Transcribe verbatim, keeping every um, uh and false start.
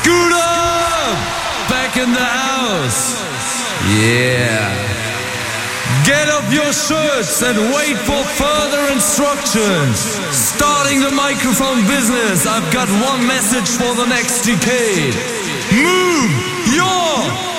Scooter! Back in the house. Yeah. Get up your shirts and wait for further instructions. Starting the microphone business, I've got one message for the next decade. Move your